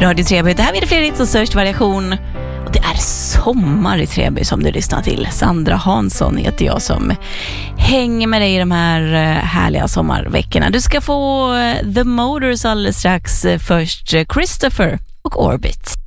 Radio Treby, det här är det fler hits och störst variation. Och det är sommar i Treby som du lyssnar till. Sandra Hansson heter jag som hänger med dig i de här härliga sommarveckorna. Du ska få The Motors alldeles strax. Först Christopher och Orbit.